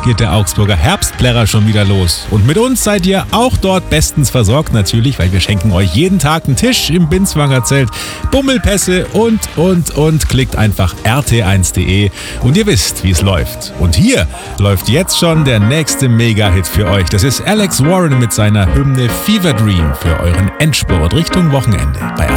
geht der Augsburger Herbstplärrer schon wieder los. Und mit uns seid ihr auch dort bestens versorgt natürlich, weil wir schenken euch jeden Tag einen Tisch im Binswanger Zelt, Bummelpässe und. Klickt einfach rt1.de und ihr wisst, wie es läuft. Und hier läuft jetzt schon der nächste Mega-Hit für euch. Das ist Alex Warren mit seiner Hymne Fever Dream für euren Endspurt Richtung Wochenende bei